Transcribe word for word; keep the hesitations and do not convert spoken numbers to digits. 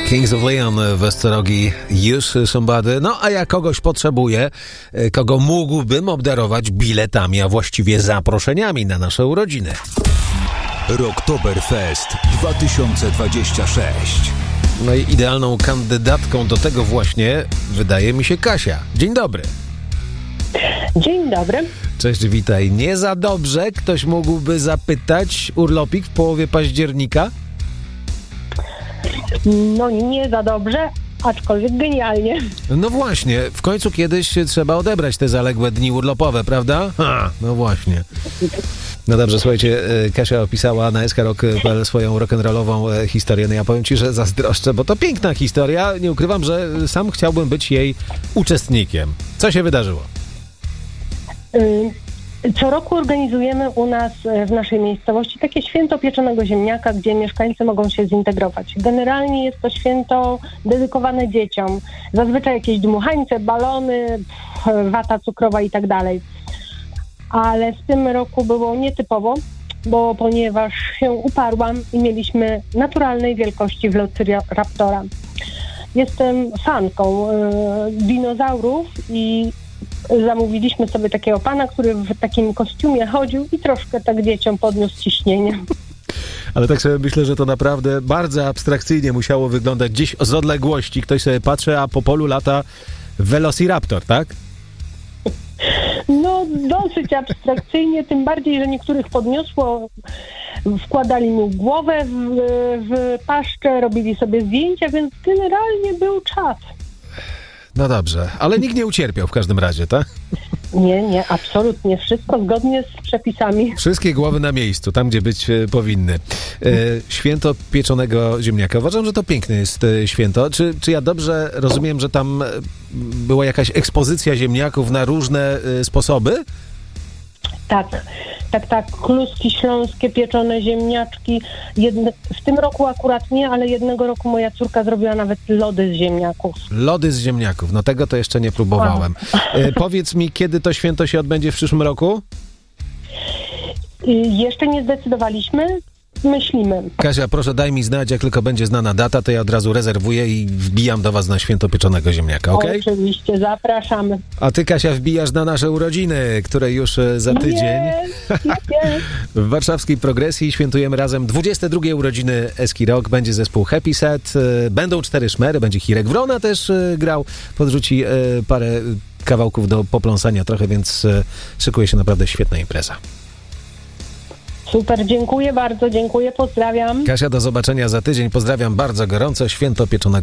Kings of Leon w Ostrogi Use Somebody. No a ja kogoś potrzebuję, kogo mógłbym obdarować biletami, a właściwie zaproszeniami na nasze urodziny. Rocktoberfest dwa tysiące dwadzieścia sześć. No i idealną kandydatką do tego właśnie wydaje mi się Kasia. Dzień dobry. Dzień dobry. Cześć, witaj. Nie za dobrze ktoś mógłby zapytać urlopik w połowie października? No nie za dobrze, aczkolwiek genialnie. No właśnie, w końcu kiedyś trzeba odebrać te zaległe dni urlopowe, prawda? Ha, no właśnie. No dobrze, słuchajcie, Kasia opisała na eskarok kropka pe el swoją rock'n'rollową historię. No ja powiem ci, że zazdroszczę, bo to piękna historia. Nie ukrywam, że sam chciałbym być jej uczestnikiem. Co się wydarzyło? Co roku organizujemy u nas w naszej miejscowości takie święto pieczonego ziemniaka, gdzie mieszkańcy mogą się zintegrować. Generalnie jest to święto dedykowane dzieciom. Zazwyczaj jakieś dmuchańce, balony, wata cukrowa i tak dalej. Ale w tym roku było nietypowo, bo ponieważ się uparłam i mieliśmy naturalnej wielkości Velociraptora. Jestem fanką y, dinozaurów i zamówiliśmy sobie takiego pana, który w takim kostiumie chodził i troszkę tak dzieciom podniósł ciśnienie. Ale tak sobie myślę, że to naprawdę bardzo abstrakcyjnie musiało wyglądać. Gdzieś z odległości ktoś sobie patrzy, a po polu lata Velociraptor, tak? No dosyć abstrakcyjnie, tym bardziej, że niektórych podniosło, wkładali mu głowę w, w paszczę, robili sobie zdjęcia, więc generalnie był czas. No dobrze, ale nikt nie ucierpiał w każdym razie, tak? Nie, nie, absolutnie. Wszystko zgodnie z przepisami. Wszystkie głowy na miejscu, tam gdzie być e, powinny. E, święto pieczonego ziemniaka. Uważam, że to piękne jest e, święto. Czy, czy ja dobrze rozumiem, że tam e, była jakaś ekspozycja ziemniaków na różne e, sposoby? Tak, tak, tak. Kluski śląskie, pieczone ziemniaczki. Jedne, w tym roku akurat nie, ale jednego roku moja córka zrobiła nawet lody z ziemniaków. Lody z ziemniaków. No tego to jeszcze nie próbowałem. E, powiedz mi, kiedy to święto się odbędzie w przyszłym roku? Y, jeszcze nie zdecydowaliśmy. Myślimy. Kasia, proszę daj mi znać, jak tylko będzie znana data, to ja od razu rezerwuję i wbijam do was na święto pieczonego ziemniaka, okej? Okay? Oczywiście, zapraszamy. A ty, Kasia, wbijasz na nasze urodziny, które już za tydzień yes, yes. w warszawskiej Progresji świętujemy razem dwudzieste drugie urodziny Eski Rock. Będzie zespół Happy Set, będą cztery szmery, będzie Hirek Wrona też grał, podrzuci parę kawałków do popląsania trochę, więc szykuje się naprawdę świetna impreza. Super, dziękuję bardzo, dziękuję, pozdrawiam. Kasia, do zobaczenia za tydzień. Pozdrawiam bardzo gorąco. Święto pieczonego